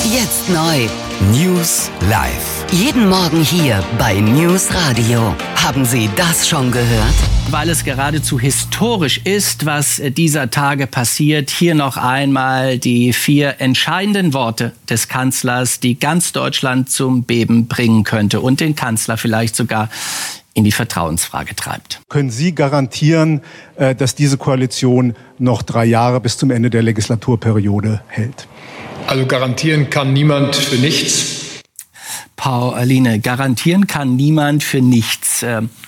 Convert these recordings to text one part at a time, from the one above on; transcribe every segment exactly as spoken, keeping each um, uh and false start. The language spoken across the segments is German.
Jetzt neu. News live. Jeden Morgen hier bei News Radio. Haben Sie das schon gehört? Weil es geradezu historisch ist, was dieser Tage passiert, hier noch einmal die vier entscheidenden Worte des Kanzlers, die ganz Deutschland zum Beben bringen könnte und den Kanzler vielleicht sogar in die Vertrauensfrage treibt. Können Sie garantieren, dass diese Koalition noch drei Jahre bis zum Ende der Legislaturperiode hält? Also garantieren kann niemand für nichts. Pauline, garantieren kann niemand für nichts.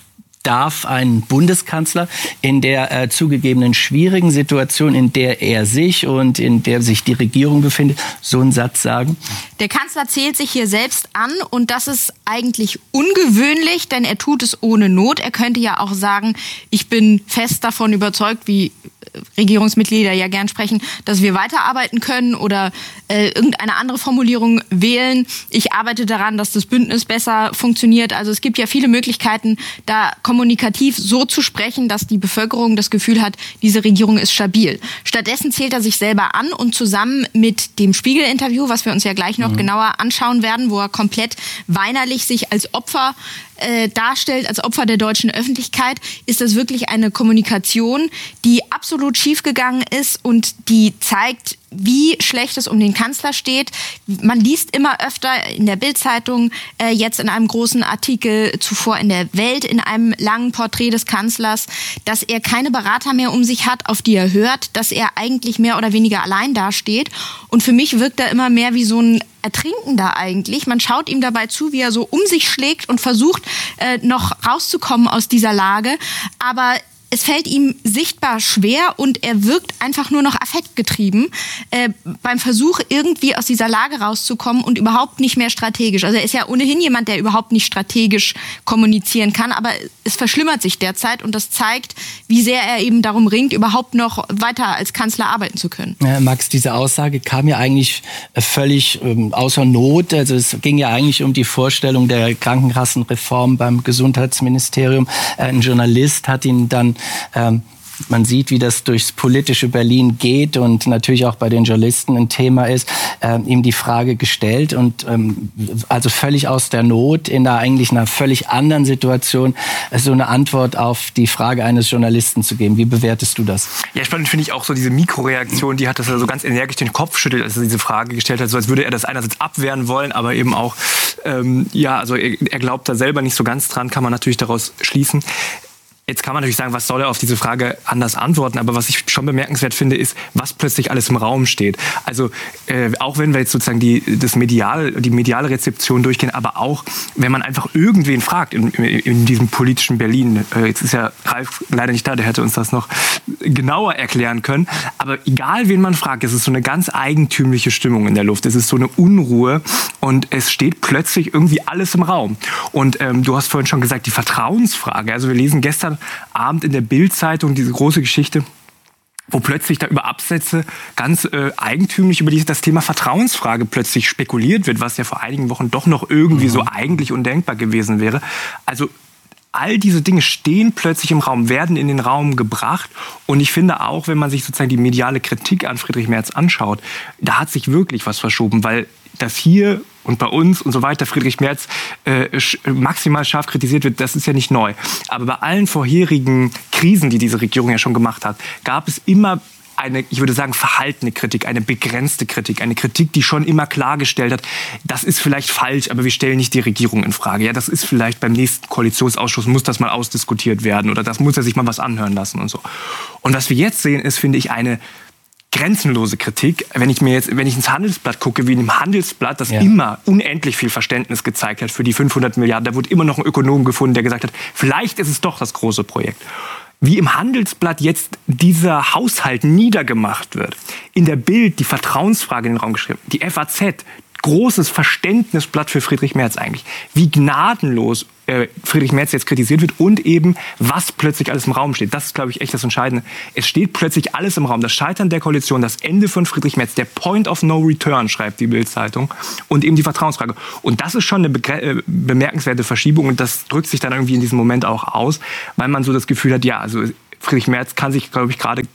Darf ein Bundeskanzler in der äh, zugegebenen schwierigen Situation, in der er sich und in der sich die Regierung befindet, so einen Satz sagen? Der Kanzler zählt sich hier selbst an und das ist eigentlich ungewöhnlich, denn er tut es ohne Not. Er könnte ja auch sagen, ich bin fest davon überzeugt, wie Regierungsmitglieder ja gern sprechen, dass wir weiterarbeiten können oder äh, irgendeine andere Formulierung wählen. Ich arbeite daran, dass das Bündnis besser funktioniert. Also es gibt ja viele Möglichkeiten, da kommunikativ so zu sprechen, dass die Bevölkerung das Gefühl hat, diese Regierung ist stabil. Stattdessen zählt er sich selber an und zusammen mit dem Spiegel-Interview, was wir uns ja gleich noch mhm. genauer anschauen werden, wo er komplett weinerlich sich als Opfer äh, darstellt, als Opfer der deutschen Öffentlichkeit, ist das wirklich eine Kommunikation, die absolut schiefgegangen ist und die zeigt, wie schlecht es um den Kanzler steht. Man liest immer öfter in der Bild-Zeitung, äh, jetzt in einem großen Artikel, zuvor in der Welt, in einem langen Porträt des Kanzlers, dass er keine Berater mehr um sich hat, auf die er hört, dass er eigentlich mehr oder weniger allein dasteht. Und für mich wirkt er immer mehr wie so ein Ertrinkender eigentlich. Man schaut ihm dabei zu, wie er so um sich schlägt und versucht, äh, noch rauszukommen aus dieser Lage. Aber es fällt ihm sichtbar schwer und er wirkt einfach nur noch affektgetrieben äh, beim Versuch, irgendwie aus dieser Lage rauszukommen und überhaupt nicht mehr strategisch. Also er ist ja ohnehin jemand, der überhaupt nicht strategisch kommunizieren kann, aber es verschlimmert sich derzeit und das zeigt, wie sehr er eben darum ringt, überhaupt noch weiter als Kanzler arbeiten zu können. Ja, Max, diese Aussage kam ja eigentlich völlig ähm, außer Not. Also es ging ja eigentlich um die Vorstellung der Krankenkassenreform beim Gesundheitsministerium. Äh, ein Journalist hat ihn dann Ähm, man sieht, wie das durchs politische Berlin geht und natürlich auch bei den Journalisten ein Thema ist, äh, ihm die Frage gestellt und ähm, also völlig aus der Not in einer eigentlich einer völlig anderen Situation äh, so eine Antwort auf die Frage eines Journalisten zu geben. Wie bewertest du das? Ja, spannend finde ich auch so diese Mikroreaktion, die hat, dass er so ganz energisch den Kopf schüttelt, als er diese Frage gestellt hat, so als würde er das einerseits abwehren wollen, aber eben auch, ähm, ja, also er, er glaubt da selber nicht so ganz dran, kann man natürlich daraus schließen. Jetzt kann man natürlich sagen, was soll er auf diese Frage anders antworten? Aber was ich schon bemerkenswert finde, ist, was plötzlich alles im Raum steht. Also äh, auch wenn wir jetzt sozusagen die, das medial, die mediale Rezeption durchgehen, aber auch, wenn man einfach irgendwen fragt in, in diesem politischen Berlin. Äh, jetzt ist ja Ralf leider nicht da, der hätte uns das noch genauer erklären können. Aber egal, wen man fragt, es ist so eine ganz eigentümliche Stimmung in der Luft. Es ist so eine Unruhe und es steht plötzlich irgendwie alles im Raum. Und ähm, du hast vorhin schon gesagt, die Vertrauensfrage. Also wir lesen gestern Abend in der Bild-Zeitung diese große Geschichte, wo plötzlich da über Absätze ganz äh, eigentümlich über das Thema Vertrauensfrage plötzlich spekuliert wird, was ja vor einigen Wochen doch noch irgendwie mhm. so eigentlich undenkbar gewesen wäre. Also all diese Dinge stehen plötzlich im Raum, werden in den Raum gebracht. Und ich finde auch, wenn man sich sozusagen die mediale Kritik an Friedrich Merz anschaut, da hat sich wirklich was verschoben, weil das hier und bei uns und so weiter Friedrich Merz äh, maximal scharf kritisiert wird, das ist ja nicht neu. Aber bei allen vorherigen Krisen, die diese Regierung ja schon gemacht hat, gab es immer eine, ich würde sagen, verhaltene Kritik, eine begrenzte Kritik, eine Kritik, die schon immer klargestellt hat, das ist vielleicht falsch, aber wir stellen nicht die Regierung in Frage. Ja, das ist vielleicht beim nächsten Koalitionsausschuss, muss das mal ausdiskutiert werden oder das muss er sich mal was anhören lassen und so. Und was wir jetzt sehen, ist, finde ich, eine grenzenlose Kritik. Wenn ich mir jetzt, wenn ich ins Handelsblatt gucke, wie in dem Handelsblatt, das ja. immer unendlich viel Verständnis gezeigt hat für die fünfhundert Milliarden, da wurde immer noch ein Ökonom gefunden, der gesagt hat, vielleicht ist es doch das große Projekt. Wie im Handelsblatt jetzt dieser Haushalt niedergemacht wird, in der Bild die Vertrauensfrage in den Raum geschrieben, die F A Z, großes Verständnisblatt für Friedrich Merz eigentlich, wie gnadenlos äh, Friedrich Merz jetzt kritisiert wird und eben, was plötzlich alles im Raum steht. Das ist, glaube ich, echt das Entscheidende. Es steht plötzlich alles im Raum. Das Scheitern der Koalition, das Ende von Friedrich Merz, der Point of No Return, schreibt die Bild-Zeitung, und eben die Vertrauensfrage. Und das ist schon eine be- äh, bemerkenswerte Verschiebung und das drückt sich dann irgendwie in diesem Moment auch aus, weil man so das Gefühl hat, ja, also Friedrich Merz kann sich, glaube ich, gerade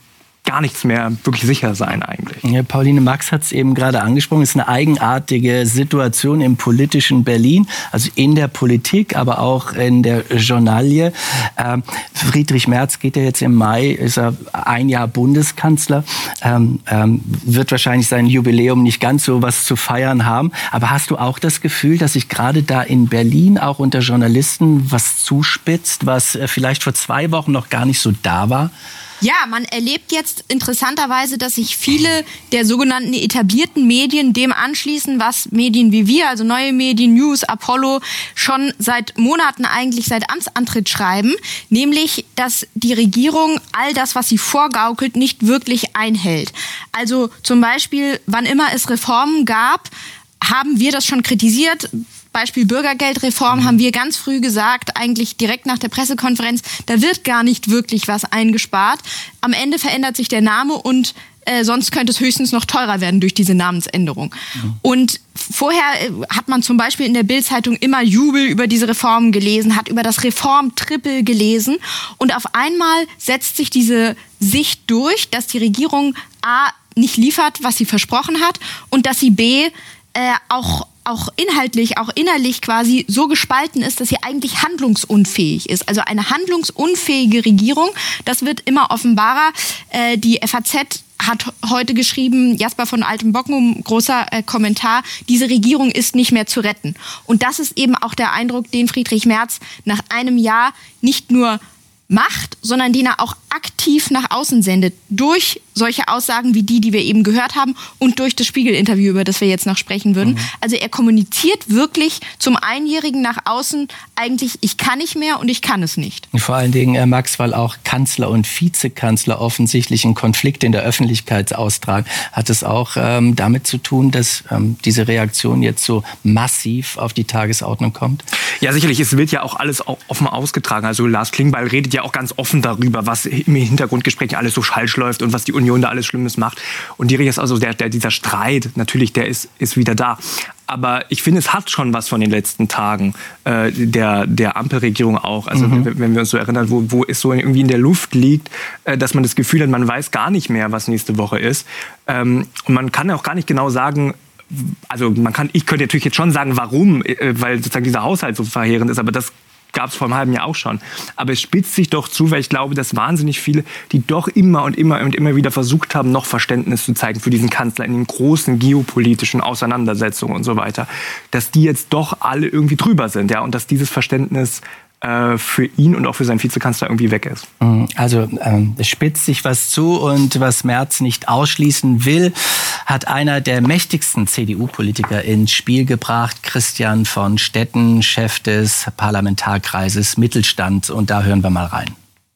gar nichts mehr wirklich sicher sein eigentlich. Ja, Pauline Max hat es eben gerade angesprochen, es ist eine eigenartige Situation im politischen Berlin, also in der Politik, aber auch in der Journalie. Ähm, Friedrich Merz geht ja jetzt im Mai, ist er ein Jahr Bundeskanzler, ähm, ähm, wird wahrscheinlich sein Jubiläum nicht ganz so was zu feiern haben. Aber hast du auch das Gefühl, dass sich gerade da in Berlin auch unter Journalisten was zuspitzt, was äh, vielleicht vor zwei Wochen noch gar nicht so da war? Ja, man erlebt jetzt interessanterweise, dass sich viele der sogenannten etablierten Medien dem anschließen, was Medien wie wir, also Neue Medien, News, Apollo, schon seit Monaten eigentlich seit Amtsantritt schreiben, nämlich, dass die Regierung all das, was sie vorgaukelt, nicht wirklich einhält. Also zum Beispiel, wann immer es Reformen gab, haben wir das schon kritisiert. Beispiel Bürgergeldreform, haben wir ganz früh gesagt, eigentlich direkt nach der Pressekonferenz, da wird gar nicht wirklich was eingespart. Am Ende verändert sich der Name und äh, sonst könnte es höchstens noch teurer werden durch diese Namensänderung. Mhm. Und vorher äh, hat man zum Beispiel in der Bild-Zeitung immer Jubel über diese Reformen gelesen, hat über das Reform-Triple gelesen und auf einmal setzt sich diese Sicht durch, dass die Regierung A, nicht liefert, was sie versprochen hat und dass sie B, äh, auch auch inhaltlich, auch innerlich quasi so gespalten ist, dass sie eigentlich handlungsunfähig ist. Also eine handlungsunfähige Regierung, das wird immer offenbarer. Äh, die F A Z hat heute geschrieben, Jasper von Altenbockum, großer äh, Kommentar, diese Regierung ist nicht mehr zu retten. Und das ist eben auch der Eindruck, den Friedrich Merz nach einem Jahr nicht nur macht, sondern den er auch aktiv nach außen sendet. Durch solche Aussagen wie die, die wir eben gehört haben und durch das Spiegel-Interview, über das wir jetzt noch sprechen würden. Mhm. Also er kommuniziert wirklich zum Einjährigen nach außen eigentlich, ich kann nicht mehr und ich kann es nicht. Vor allen Dingen, äh, Max, weil auch Kanzler und Vizekanzler offensichtlich einen Konflikt in der Öffentlichkeit austragen, hat es auch ähm, damit zu tun, dass ähm, diese Reaktion jetzt so massiv auf die Tagesordnung kommt? Ja, sicherlich. Es wird ja auch alles offen ausgetragen. Also Lars Klingbeil redet ja auch ganz offen darüber, was im Hintergrundgespräch alles so falsch läuft und was die Union da alles Schlimmes macht. Und die ist also der, der, dieser Streit, natürlich, der ist, ist wieder da. Aber ich finde, es hat schon was von den letzten Tagen äh, der, der Ampelregierung auch. Also mhm. wenn wir uns so erinnern, wo, wo es so irgendwie in der Luft liegt, äh, dass man das Gefühl hat, man weiß gar nicht mehr, was nächste Woche ist. Ähm, und man kann auch gar nicht genau sagen, also man kann, ich könnte natürlich jetzt schon sagen, warum, äh, weil sozusagen dieser Haushalt so verheerend ist, aber das gab es vor einem halben Jahr auch schon. Aber es spitzt sich doch zu, weil ich glaube, dass wahnsinnig viele, die doch immer und immer und immer wieder versucht haben, noch Verständnis zu zeigen für diesen Kanzler in den großen geopolitischen Auseinandersetzungen und so weiter, dass die jetzt doch alle irgendwie drüber sind, ja, und dass dieses Verständnis äh, für ihn und auch für seinen Vizekanzler irgendwie weg ist. Also ähm, es spitzt sich was zu und was Merz nicht ausschließen will, hat einer der mächtigsten C D U-Politiker ins Spiel gebracht, Christian von Stetten, Chef des Parlamentarkreises Mittelstand. Und da hören wir mal rein.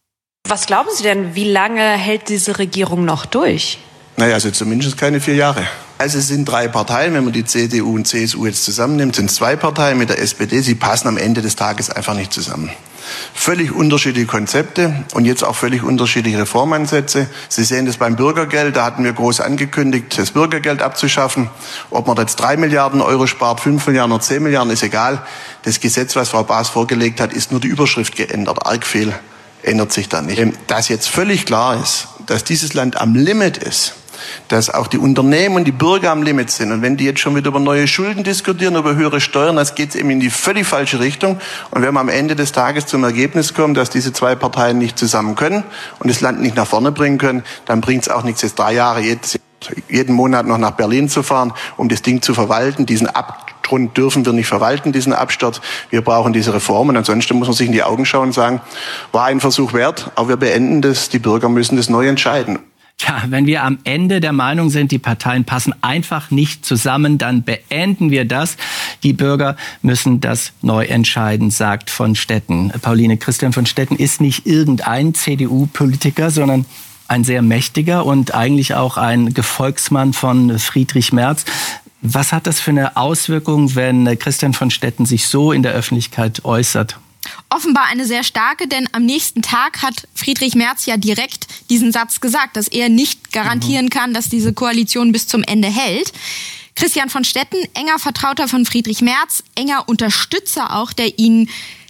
Was glauben Sie denn, wie lange hält diese Regierung noch durch? Naja, also zumindest keine vier Jahre. Also es sind drei Parteien, wenn man die C D U und C S U jetzt zusammennimmt, sind zwei Parteien mit der S P D. Sie passen am Ende des Tages einfach nicht zusammen. Völlig unterschiedliche Konzepte und jetzt auch völlig unterschiedliche Reformansätze. Sie sehen das beim Bürgergeld, da hatten wir groß angekündigt, das Bürgergeld abzuschaffen. Ob man jetzt drei Milliarden Euro spart, fünf Milliarden oder zehn Milliarden, ist egal. Das Gesetz, was Frau Baas vorgelegt hat, ist nur die Überschrift geändert. Arg viel ändert sich da nicht. Dass jetzt völlig klar ist, dass dieses Land am Limit ist, dass auch die Unternehmen und die Bürger am Limit sind. Und wenn die jetzt schon wieder über neue Schulden diskutieren, über höhere Steuern, das geht eben in die völlig falsche Richtung. Und wenn wir am Ende des Tages zum Ergebnis kommen, dass diese zwei Parteien nicht zusammen können und das Land nicht nach vorne bringen können, dann bringt es auch nichts, jetzt drei Jahre jedes, jeden Monat noch nach Berlin zu fahren, um das Ding zu verwalten. Diesen Abgrund dürfen wir nicht verwalten, diesen Absturz. Wir brauchen diese Reformen. Ansonsten muss man sich in die Augen schauen und sagen, war ein Versuch wert, aber wir beenden das. Die Bürger müssen das neu entscheiden. Ja, wenn wir am Ende der Meinung sind, die Parteien passen einfach nicht zusammen, dann beenden wir das. Die Bürger müssen das neu entscheiden, sagt von Stetten. Pauline, Christian von Stetten ist nicht irgendein C D U-Politiker, sondern ein sehr mächtiger und eigentlich auch ein Gefolgsmann von Friedrich Merz. Was hat das für eine Auswirkung, wenn Christian von Stetten sich so in der Öffentlichkeit äußert? Offenbar eine sehr starke, denn am nächsten Tag hat Friedrich Merz ja direkt diesen Satz gesagt, dass er nicht garantieren kann, dass diese Koalition bis zum Ende hält. Christian von Stetten, enger Vertrauter von Friedrich Merz, enger Unterstützer auch, der ihn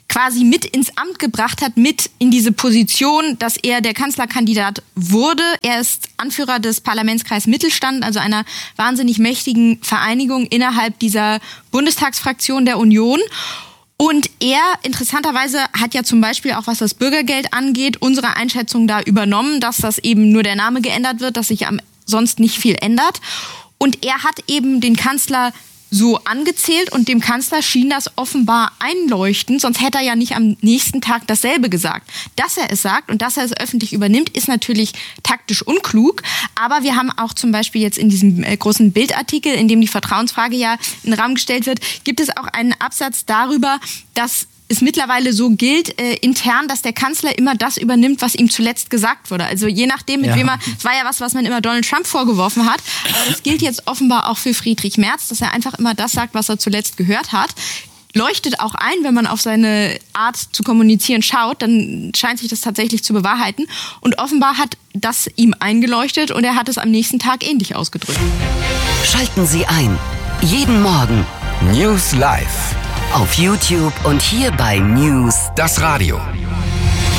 quasi mit ins Amt gebracht hat, mit in diese Position, dass er der Kanzlerkandidat wurde. Er ist Anführer des Parlamentskreis Mittelstand, also einer wahnsinnig mächtigen Vereinigung innerhalb dieser Bundestagsfraktion der Union. Und er, interessanterweise, hat ja zum Beispiel auch, was das Bürgergeld angeht, unsere Einschätzung da übernommen, dass das eben nur der Name geändert wird, dass sich am sonst nicht viel ändert. Und er hat eben den Kanzler so angezählt und dem Kanzler schien das offenbar einleuchtend, sonst hätte er ja nicht am nächsten Tag dasselbe gesagt. Dass er es sagt und dass er es öffentlich übernimmt, ist natürlich taktisch unklug, aber wir haben auch zum Beispiel jetzt in diesem äh, großen Bildartikel, in dem die Vertrauensfrage ja in den Raum gestellt wird, gibt es auch einen Absatz darüber, dass es mittlerweile so gilt äh, intern, dass der Kanzler immer das übernimmt, was ihm zuletzt gesagt wurde. Also je nachdem, mit ja. wem er, es war ja was, was man immer Donald Trump vorgeworfen hat, aber das gilt jetzt offenbar auch für Friedrich Merz, dass er einfach immer das sagt, was er zuletzt gehört hat. Leuchtet auch ein, wenn man auf seine Art zu kommunizieren schaut, dann scheint sich das tatsächlich zu bewahrheiten. Und offenbar hat das ihm eingeleuchtet und er hat es am nächsten Tag ähnlich ausgedrückt. Schalten Sie ein. Jeden Morgen. News Live. Auf YouTube und hier bei News. Das Radio.